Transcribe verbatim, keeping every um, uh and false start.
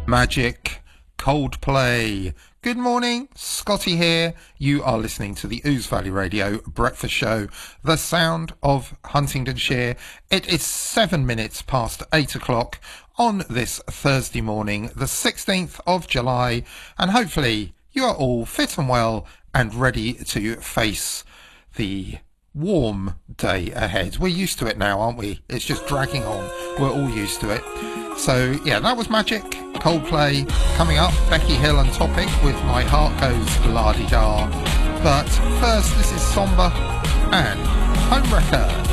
Magic, Coldplay. Good morning, Scotty here. You are listening to the Ouse Valley Radio Breakfast Show, the sound of Huntingdonshire. It is seven minutes past eight o'clock on this Thursday morning, the sixteenth of July, and hopefully you are all fit and well and ready to face the warm day ahead. We're used to it now, aren't we? It's just dragging on. We're all used to it. So yeah, that was Magic, Coldplay. Coming up, Becky Hill and Topic with My Heart Goes La-Di-Da. But first, this is Somber and Homewrecker.